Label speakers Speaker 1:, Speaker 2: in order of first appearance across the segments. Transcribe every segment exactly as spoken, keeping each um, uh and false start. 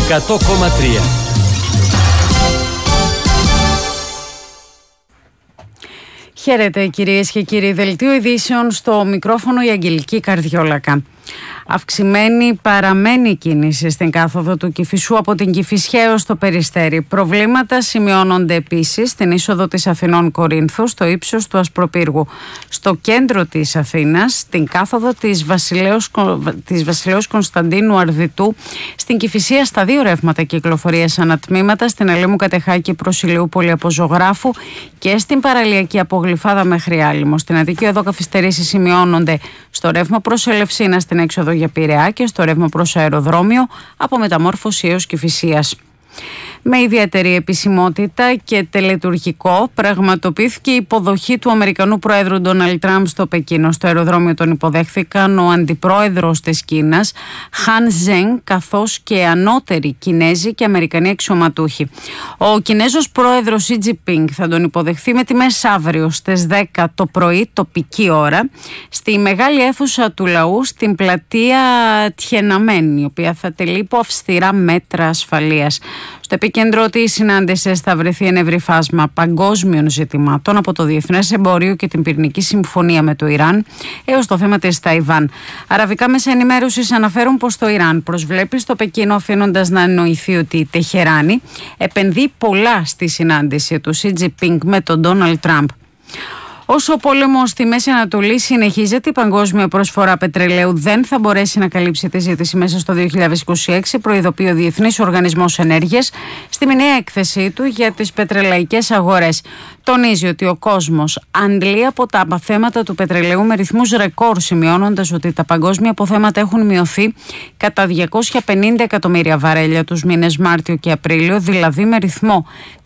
Speaker 1: εκατό κόμμα τρία.
Speaker 2: Χαίρετε κυρίες και κύριοι, δελτίο ειδήσεων, στο μικρόφωνο η Αγγελική Καρδιόλακα. Αυξημένη παραμένει η κίνηση στην κάθοδο του Κηφισού από την Κηφισιά έως το Περιστέρι. Προβλήματα σημειώνονται επίσης στην είσοδο της Αθηνών Κορίνθου, στο ύψος του Ασπροπύργου. Στο κέντρο της Αθήνας, στην κάθοδο της Βασιλέως, της Βασιλέως Κωνσταντίνου Αρδιτού, στην Κηφισία στα δύο ρεύματα κυκλοφορίας ανατμήματα, στην Ελέμου Κατεχάκη προς Ηλιούπολη από Ζωγράφου και στην παραλιακή από Γλυφάδα μέχρι Άλυμο. Στην Αττική εδώ καθυστερήσεις σημειώνονται στο ρεύμα προς Ελευσίνα στην έξοδο για Πειραιά και στο ρεύμα προς αεροδρόμιο από Μεταμόρφωση έως Κηφισίας. Με ιδιαίτερη επισημότητα και τελετουργικό πραγματοποιήθηκε η υποδοχή του Αμερικανού Προέδρου Ντόναλντ Τραμπ στο Πεκίνο. Στο αεροδρόμιο τον υποδέχθηκαν ο Αντιπρόεδρος της Κίνας, Χαν Ζεν, καθώς και ανώτεροι Κινέζοι και Αμερικανοί αξιωματούχοι. Ο Κινέζος Πρόεδρος Σι Τζινπίνγκ θα τον υποδεχθεί με τιμές αύριο στις δέκα το πρωί τοπική ώρα στη μεγάλη αίθουσα του λαού στην πλατεία Τιεναμέν, η οποία θα τελεί υπό αυστηρά μέτρα ασφαλείας. Στο επίκεντρο της συνάντησης θα βρεθεί ένα ευρύ φάσμα παγκόσμιων ζητημάτων, από το διεθνές εμπόριο και την πυρηνική συμφωνία με το Ιράν έως το θέμα της Ταϊβάν. Αραβικά μέσα ενημέρωσης αναφέρουν πως το Ιράν προσβλέπει στο Πεκίνο, αφήνοντας να εννοηθεί ότι η Τεχεράνη επενδύει πολλά στη συνάντηση του Σι Τζινπίνγκ με τον Ντόναλντ Τραμπ. Όσο ο πόλεμος στη Μέση Ανατολή συνεχίζεται, η παγκόσμια προσφορά πετρελαίου δεν θα μπορέσει να καλύψει τη ζήτηση μέσα στο δύο χιλιάδες είκοσι έξι, προειδοποιεί ο Διεθνής Οργανισμός Ενέργειας στη μηνιαία έκθεσή του για τις πετρελαϊκές αγορές. Τονίζει ότι ο κόσμος αντλεί από τα αποθέματα του πετρελαίου με ρυθμούς ρεκόρ, σημειώνοντας ότι τα παγκόσμια αποθέματα έχουν μειωθεί κατά διακόσια πενήντα εκατομμύρια βαρέλια τους μήνες Μάρτιο και Απρίλιο, δηλαδή με ρυθμό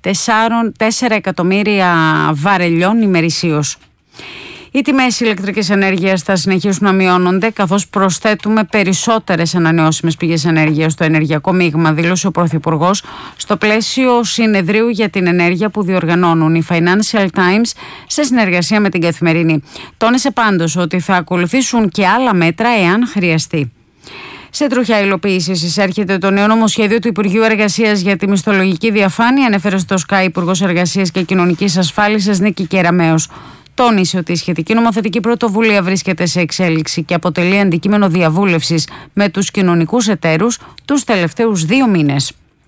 Speaker 2: τέσσερα εκατομμύρια βαρελιών ημερησίως. Οι τιμές ηλεκτρικής ενέργειας θα συνεχίσουν να μειώνονται, καθώς προσθέτουμε περισσότερες ανανεώσιμες πηγές ενέργειας στο ενεργειακό μείγμα, δήλωσε ο Πρωθυπουργός στο πλαίσιο συνεδρίου για την ενέργεια που διοργανώνουν οι Financial Times σε συνεργασία με την Καθημερινή. Τόνισε πάντως ότι θα ακολουθήσουν και άλλα μέτρα εάν χρειαστεί. Σε τροχιά υλοποίησης εισέρχεται το νέο νομοσχέδιο του Υπουργείου Εργασίας για τη μισθολογική διαφάνεια, ανέφερε στο Sky Υπουργός Εργασίας και Κοινωνικής Ασφάλισης Νίκη Κεραμέως. Τόνισε ότι η σχετική νομοθετική πρωτοβουλία βρίσκεται σε εξέλιξη και αποτελεί αντικείμενο διαβούλευσης με τους κοινωνικούς εταίρους τους τελευταίους δύο μήνες.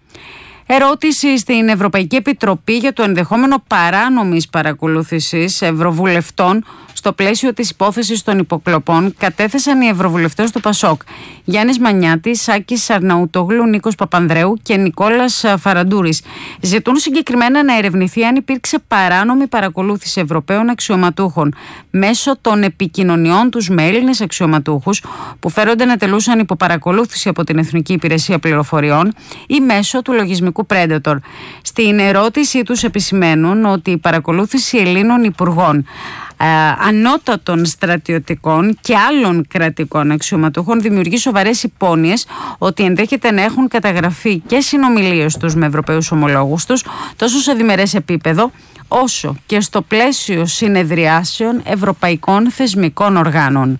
Speaker 2: Ερώτηση στην Ευρωπαϊκή Επιτροπή για το ενδεχόμενο παράνομης παρακολούθησης ευρωβουλευτών στο πλαίσιο της υπόθεσης των υποκλοπών κατέθεσαν οι ευρωβουλευτές του Πασόκ Γιάννης Μανιάτης, Σάκης Σαρναουτόγλου, Νίκος Παπανδρέου και Νικόλας Φαραντούρης. Ζητούν συγκεκριμένα να ερευνηθεί αν υπήρξε παράνομη παρακολούθηση Ευρωπαίων αξιωματούχων μέσω των επικοινωνιών τους με Έλληνες αξιωματούχους που φέρονται να τελούσαν υπό παρακολούθηση από την Εθνική Υπηρεσία Πληροφοριών ή μέσω του λογισμικού Predator. Στην ερώτησή τους επισημαίνουν ότι η παρακολούθηση Ελλήνων υπουργών, Ε, ανώτατων στρατιωτικών και άλλων κρατικών αξιωματούχων δημιουργεί σοβαρές υπόνοιες ότι ενδέχεται να έχουν καταγραφεί και συνομιλίες τους με Ευρωπαίους ομολόγους τους τόσο σε διμερές επίπεδο όσο και στο πλαίσιο συνεδριάσεων ευρωπαϊκών θεσμικών οργάνων.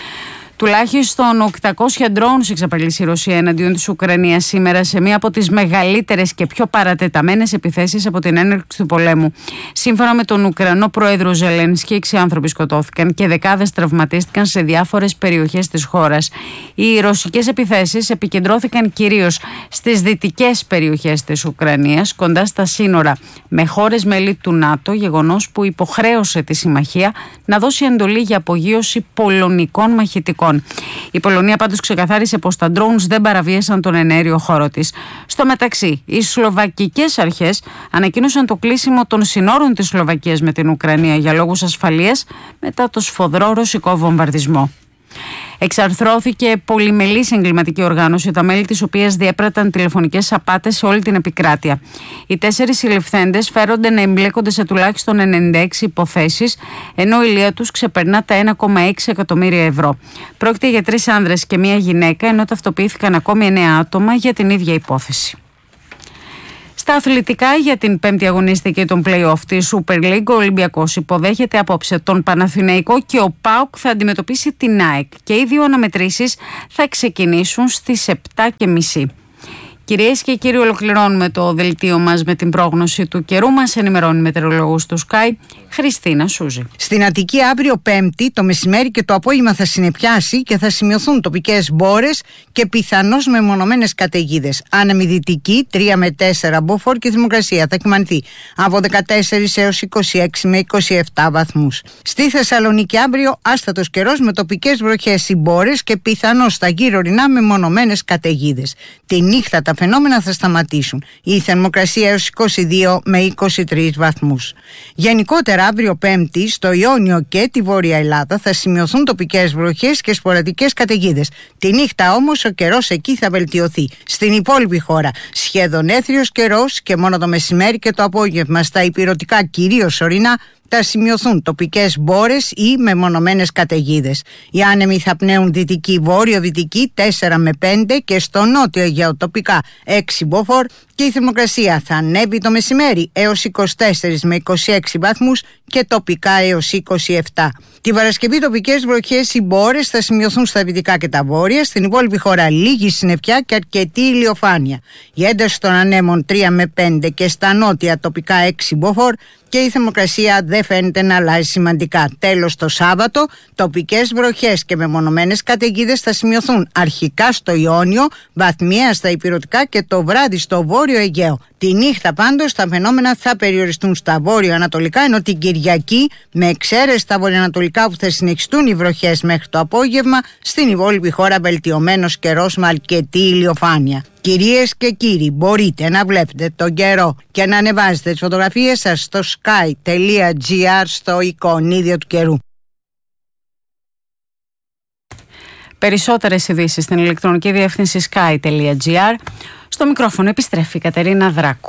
Speaker 2: Τουλάχιστον οκτακόσια drones εξαπαλήσει η Ρωσία εναντίον της Ουκρανίας σήμερα σε μία από τις μεγαλύτερες και πιο παρατεταμένες επιθέσεις από την έναρξη του πολέμου. Σύμφωνα με τον Ουκρανό πρόεδρο Ζελένσκι, έξι άνθρωποι σκοτώθηκαν και δεκάδες τραυματίστηκαν σε διάφορες περιοχές της χώρας. Οι ρωσικές επιθέσεις επικεντρώθηκαν κυρίως στις δυτικές περιοχές της Ουκρανίας, κοντά στα σύνορα με χώρες μέλη του ΝΑΤΟ, γεγονός που υποχρέωσε τη συμμαχία να δώσει εντολή για απογείωση πολωνικών μαχητικών. Η Πολωνία πάντως ξεκαθάρισε πως τα drones δεν παραβίασαν τον εναέριο χώρο της. Στο μεταξύ, οι σλοβακικές αρχές ανακοίνωσαν το κλείσιμο των συνόρων της Σλοβακίας με την Ουκρανία για λόγους ασφαλείας μετά το σφοδρό ρωσικό βομβαρδισμό. Εξαρθρώθηκε πολυμελής εγκληματική οργάνωση, τα μέλη της οποίας διέπραταν τηλεφωνικές απάτες σε όλη την επικράτεια. Οι τέσσερις συλληφθέντες φέρονται να εμπλέκονται σε τουλάχιστον ενενήντα έξι υποθέσεις, ενώ η ηλία τους ξεπερνά τα ένα κόμμα έξι εκατομμύρια ευρώ. Πρόκειται για τρεις άνδρες και μία γυναίκα, ενώ ταυτοποιήθηκαν ακόμη εννέα άτομα για την ίδια υπόθεση. Στα αθλητικά, για την πέμπτη αγωνιστική των play-off της Super League, ο Ολυμπιακός υποδέχεται απόψε τον Παναθηναϊκό και ο ΠΑΟΚ θα αντιμετωπίσει την ΑΕΚ και οι δύο αναμετρήσεις θα ξεκινήσουν στις επτά και μισή. Κυρίες και κύριοι, ολοκληρώνουμε το δελτίο μας με την πρόγνωση του καιρού. Μας ενημερώνει η μετεωρολόγος του Sky, Χριστίνα Σούζη.
Speaker 1: Στην Αττική αύριο Πέμπτη το μεσημέρι και το απόγευμα θα συννεφιάσει και θα σημειωθούν τοπικές μπόρες και πιθανώς μεμονωμένες καταιγίδες. Άνεμη δυτική τρία με τέσσερα μποφόρ και η θερμοκρασία θα κυμανθεί από δεκατέσσερα έως είκοσι έξι με είκοσι επτά βαθμούς. Στη Θεσσαλονίκη αύριο άστατος καιρός με τοπικές βροχές ή μπόρες και πιθανώς στα γύρω ορεινά μεμονωμένες καταιγίδες. Τη νύχτα τα φαινόμενα θα σταματήσουν. Η θερμοκρασία έως είκοσι δύο με είκοσι τρεις βαθμούς. Γενικότερα αύριο Πέμπτη στο Ιόνιο και τη Βόρεια Ελλάδα θα σημειωθούν τοπικές βροχές και σποραδικές καταιγίδες. Τη νύχτα όμως ο καιρός εκεί θα βελτιωθεί. Στην υπόλοιπη χώρα σχεδόν έθριος καιρός και μόνο το μεσημέρι και το απόγευμα στα ηπειρωτικά κυρίως ορεινά θα σημειωθούν τοπικές μπόρες ή μεμονωμένες καταιγίδες. Οι άνεμοι θα πνέουν δυτική βόρειο-δυτική τέσσερα με πέντε και στο νότιο Αιγαίο τοπικά έξι μποφόρ και η θερμοκρασία θα ανέβει το μεσημέρι έως είκοσι τέσσερα με είκοσι έξι βαθμούς και τοπικά έως είκοσι επτά. Την Παρασκευή τοπικές βροχές ή μπόρες θα σημειωθούν στα δυτικά και τα βόρεια, στην υπόλοιπη χώρα λίγη συννεφιά και αρκετή ηλιοφάνεια. Η ένταση των ανέμων τρία με πέντε και στα νότια τοπικά έξι μποφόρ και η θερμοκρασία δεν φαίνεται να αλλάζει σημαντικά. Τέλος, το Σάββατο, τοπικές βροχές και μεμονωμένες καταιγίδες θα σημειωθούν αρχικά στο Ιόνιο, βαθμιαία στα ηπειρωτικά και το βράδυ στο βόρειο Αιγαίο. Τη νύχτα πάντως τα φαινόμενα θα περιοριστούν στα βόρειο-ανατολικά, ενώ την Κυριακή, με εξαίρεση τα βορειοανατολικά που θα συνεχιστούν οι βροχές μέχρι το απόγευμα, στην υπόλοιπη χώρα βελτιωμένος καιρός με αρκετή ηλιοφάνεια. Κυρίες και κύριοι, μπορείτε να βλέπετε τον καιρό και να ανεβάζετε τις φωτογραφίες σας στο sky τελεία gr στο εικονίδιο του καιρού.
Speaker 2: Περισσότερες ειδήσεις στην ηλεκτρονική διεύθυνση sky τελεία gr. Στο μικρόφωνο επιστρέφει η Κατερίνα Δράκου.